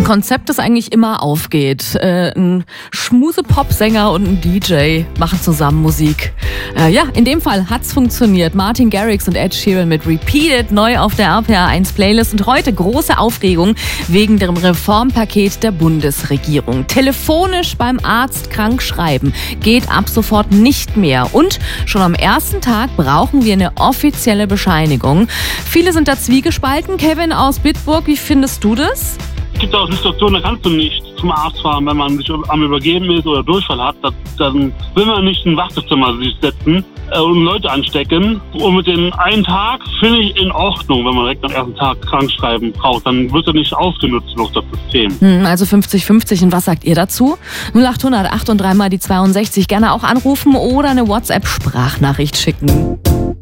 Konzept, das eigentlich immer aufgeht. Ein Schmuse-Pop-Sänger und ein DJ machen zusammen Musik. Ja, in dem Fall hat's funktioniert. Martin Garrix und Ed Sheeran mit Repeated, neu auf der RPR1 Playlist. Und heute große Aufregung wegen dem Reformpaket der Bundesregierung. Telefonisch beim Arzt krank schreiben geht ab sofort nicht mehr. Und schon am ersten Tag brauchen wir eine offizielle Bescheinigung. Viele sind da zwiegespalten. Kevin aus Bitburg, wie findest du das? Es gibt auch Situationen, da kannst du nicht zum Arzt fahren, wenn man sich am Übergeben ist oder Durchfall hat. Dann will man nicht in ein Wartezimmer sich setzen und Leute anstecken. Und mit dem einen Tag finde ich in Ordnung, wenn man direkt am ersten Tag krankschreiben braucht. Dann wird er nicht ausgenutzt durch das System. Also 50-50. Und was sagt ihr dazu? 0800 8 und 3 mal die 62. Gerne auch anrufen oder eine WhatsApp-Sprachnachricht schicken.